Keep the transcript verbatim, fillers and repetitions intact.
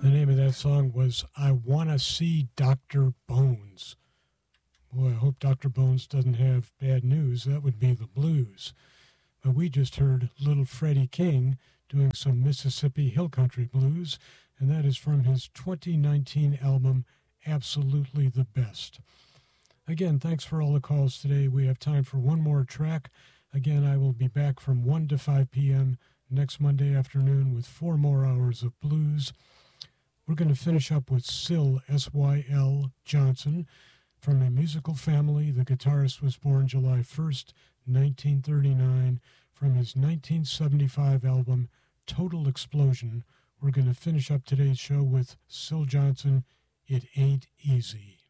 The name of that song was I Wanna See Doctor Bones. Boy, I hope Doctor Bones doesn't have bad news. That would be the Blues. But we just heard Little Freddie King doing some Mississippi Hill Country blues, and that is from his twenty nineteen album, Absolutely the Best. Again, thanks for all the calls today. We have time for one more track. Again, I will be back from one to five p.m. next Monday afternoon with four more hours of blues. We're going to finish up with Syl, S Y L Johnson. From a musical family, the guitarist was born July first, nineteen thirty-nine. From his nineteen seventy-five album, Total Explosion, we're going to finish up today's show with Syl Johnson, It Ain't Easy.